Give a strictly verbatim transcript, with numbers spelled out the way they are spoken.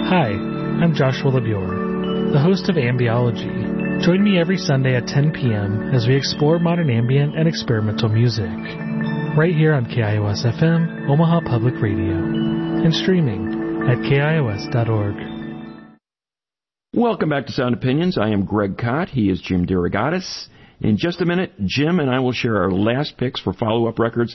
Hi, I'm Joshua LeBure, the host of Ambiology. Join me every Sunday at ten p.m. as we explore modern ambient and experimental music, right here on K I O S F M, Omaha Public Radio, and streaming at K I O S dot org. Welcome back to Sound Opinions. I am Greg Kot. He is Jim DeRogatis. In just a minute, Jim and I will share our last picks for follow-up records